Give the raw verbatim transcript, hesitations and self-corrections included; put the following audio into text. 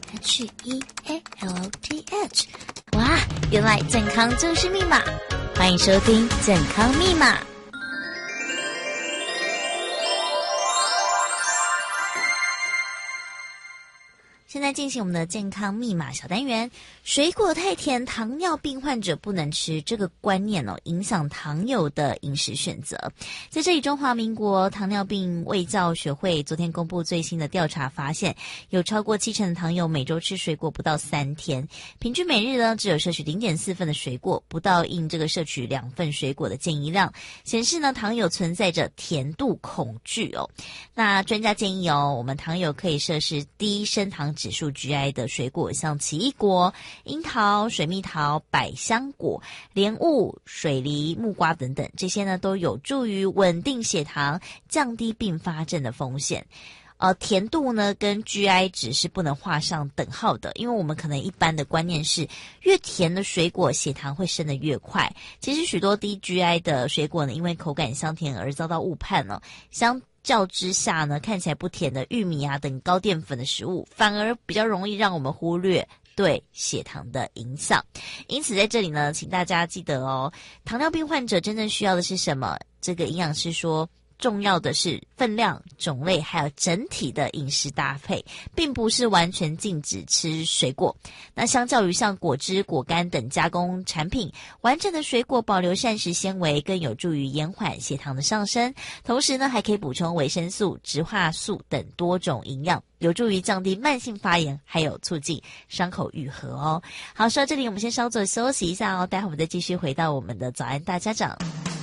H E A L T H。 哇，原来健康就是密码，欢迎收听健康密码。现在进行我们的健康密码小单元，水果太甜，糖尿病患者不能吃，这个观念哦，影响糖友的饮食选择。在这里，中华民国糖尿病卫教学会昨天公布最新的调查发现，有超过七成的糖友每周吃水果不到三天，平均每日呢只有摄取 零点四 份的水果，不到应这个摄取两份水果的建议量，显示呢糖友存在着甜度恐惧哦。那专家建议哦，我们糖友可以摄食低升糖指数 G I 的水果，像奇异果、樱桃、水蜜桃、百香果、莲雾、水梨、木瓜等等，这些呢都有助于稳定血糖，降低并发症的风险。呃，甜度呢跟 G I 值是不能画上等号的，因为我们可能一般的观念是越甜的水果血糖会升得越快。其实许多低 G I 的水果呢，因为口感香甜而遭到误判了。相较之下呢，看起来不甜的玉米啊等高淀粉的食物，反而比较容易让我们忽略对血糖的影响。因此在这里呢，请大家记得哦，糖尿病患者真正需要的是什么？这个营养师说，重要的是分量、种类还有整体的饮食搭配，并不是完全禁止吃水果。那相较于像果汁、果干等加工产品，完整的水果保留膳食纤维，更有助于延缓血糖的上升，同时呢还可以补充维生素、植化素等多种营养，有助于降低慢性发炎，还有促进伤口愈合哦。好，说到这里我们先稍作休息一下哦，待会我们再继续回到我们的早安大家长。